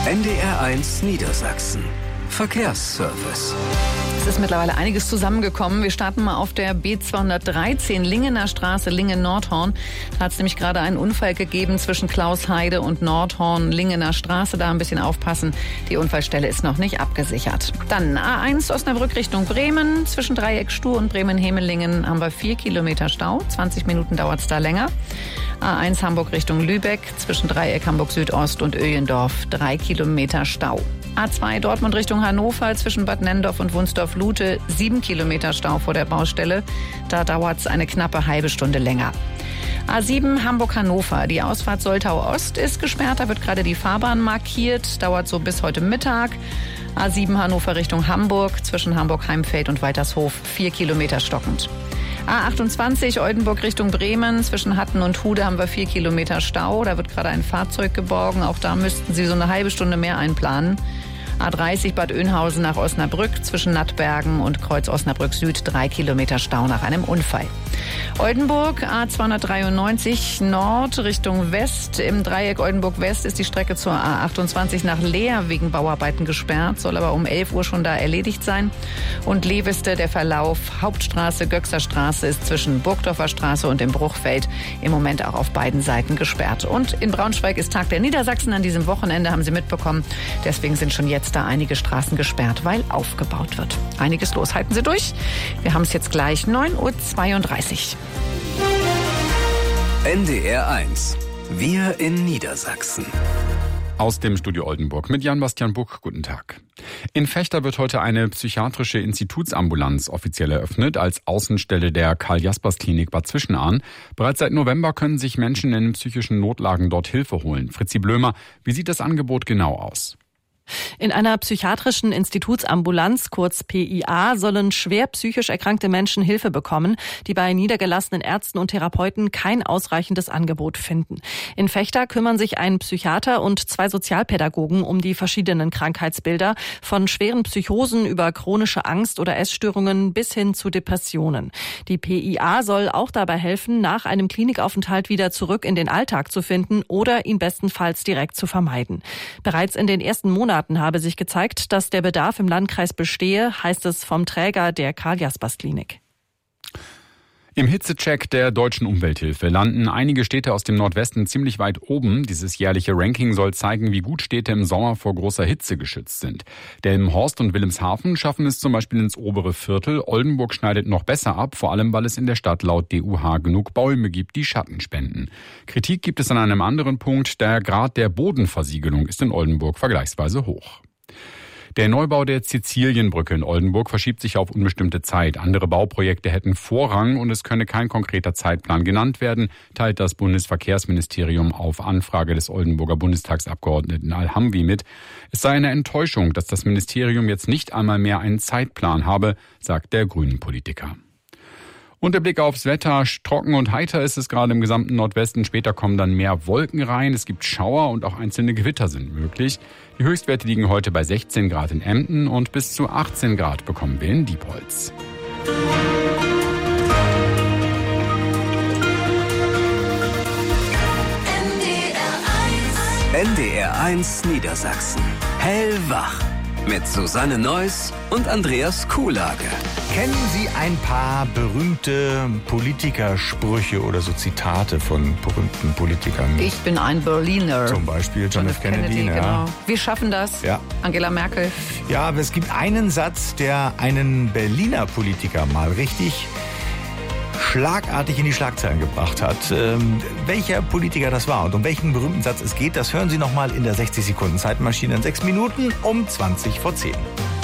NDR1 Niedersachsen. Verkehrsservice. Es ist mittlerweile einiges zusammengekommen. Wir starten mal auf der B213 Lingener Straße, Lingen-Nordhorn. Da hat es nämlich gerade einen Unfall gegeben zwischen Klausheide und Nordhorn, Lingener Straße. Da ein bisschen aufpassen. Die Unfallstelle ist noch nicht abgesichert. Dann A1 Osnabrück Richtung Bremen. Zwischen Dreieck Stur und Bremen-Hemelingen haben wir 4 Kilometer Stau. 20 Minuten dauert es da länger. A1 Hamburg Richtung Lübeck. Zwischen Dreieck Hamburg Südost und Öjendorf 3 Kilometer Stau. A2 Dortmund Richtung Hannover zwischen Bad Nenndorf und Wunsdorf-Lute 7 Kilometer Stau vor der Baustelle. Da dauert es eine knappe halbe Stunde länger. A7 Hamburg-Hannover. Die Ausfahrt Soltau-Ost ist gesperrt. Da wird gerade die Fahrbahn markiert. Dauert so bis heute Mittag. A7 Hannover Richtung Hamburg zwischen Hamburg-Heimfeld und Weitershof 4 Kilometer stockend. A28 Oldenburg Richtung Bremen. Zwischen Hatten und Hude haben wir 4 Kilometer Stau. Da wird gerade ein Fahrzeug geborgen. Auch da müssten Sie so eine halbe Stunde mehr einplanen. A30 Bad Oeynhausen nach Osnabrück. Zwischen Nattbergen und Kreuz Osnabrück Süd 3 Kilometer Stau nach einem Unfall. Oldenburg A293 Nord Richtung West. Im Dreieck Oldenburg West ist die Strecke zur A28 nach Leer wegen Bauarbeiten gesperrt. Soll aber um 11 Uhr schon da erledigt sein. Und Lewiste, der Verlauf Hauptstraße, Göxer Straße ist zwischen Burgdorfer Straße und dem Bruchfeld im Moment auch auf beiden Seiten gesperrt. Und in Braunschweig ist Tag der Niedersachsen an diesem Wochenende, haben Sie mitbekommen. Deswegen sind schon jetzt da einige Straßen gesperrt, weil aufgebaut wird. Einiges los. Halten Sie durch. Wir haben es jetzt gleich 9:32 Uhr. NDR1. Wir in Niedersachsen. Aus dem Studio Oldenburg mit Jan-Bastian Buck. Guten Tag. In Vechta wird heute eine psychiatrische Institutsambulanz offiziell eröffnet als Außenstelle der Karl-Jaspers-Klinik Bad Zwischenahn. Bereits seit November können sich Menschen in psychischen Notlagen dort Hilfe holen. Fritzi Blömer, wie sieht das Angebot genau aus? In einer psychiatrischen Institutsambulanz, kurz PIA, sollen schwer psychisch erkrankte Menschen Hilfe bekommen, die bei niedergelassenen Ärzten und Therapeuten kein ausreichendes Angebot finden. In Vechta kümmern sich ein Psychiater und 2 Sozialpädagogen um die verschiedenen Krankheitsbilder, von schweren Psychosen über chronische Angst oder Essstörungen bis hin zu Depressionen. Die PIA soll auch dabei helfen, nach einem Klinikaufenthalt wieder zurück in den Alltag zu finden oder ihn bestenfalls direkt zu vermeiden. Bereits in den ersten Monaten habe sich gezeigt, dass der Bedarf im Landkreis bestehe, heißt es vom Träger der Karl-Jaspers-Klinik. Im Hitzecheck der Deutschen Umwelthilfe landen einige Städte aus dem Nordwesten ziemlich weit oben. Dieses jährliche Ranking soll zeigen, wie gut Städte im Sommer vor großer Hitze geschützt sind. Delmenhorst und Wilhelmshaven schaffen es zum Beispiel ins obere Viertel. Oldenburg schneidet noch besser ab, vor allem weil es in der Stadt laut DUH genug Bäume gibt, die Schatten spenden. Kritik gibt es an einem anderen Punkt. Der Grad der Bodenversiegelung ist in Oldenburg vergleichsweise hoch. Der Neubau der Sizilienbrücke in Oldenburg verschiebt sich auf unbestimmte Zeit. Andere Bauprojekte hätten Vorrang und es könne kein konkreter Zeitplan genannt werden, teilt das Bundesverkehrsministerium auf Anfrage des Oldenburger Bundestagsabgeordneten Al-Hamwi mit. Es sei eine Enttäuschung, dass das Ministerium jetzt nicht einmal mehr einen Zeitplan habe, sagt der Grünen-Politiker. Und der Blick aufs Wetter. Trocken und heiter ist es gerade im gesamten Nordwesten. Später kommen dann mehr Wolken rein. Es gibt Schauer und auch einzelne Gewitter sind möglich. Die Höchstwerte liegen heute bei 16 Grad in Emden und bis zu 18 Grad bekommen wir in Diepholz. NDR1 Niedersachsen. Hellwach. Mit Susanne Neuss und Andreas Kuhlage. Kennen Sie ein paar berühmte Politikersprüche oder so Zitate von berühmten Politikern? Ich bin ein Berliner. Zum Beispiel John F. Kennedy. Ja. Genau. Wir schaffen das. Ja. Angela Merkel. Ja, aber es gibt einen Satz, der einen Berliner Politiker mal richtig schlagartig in die Schlagzeilen gebracht hat. Welcher Politiker das war und um welchen berühmten Satz es geht, das hören Sie nochmal in der 60 Sekunden Zeitmaschine in 6 Minuten um 20 vor 10.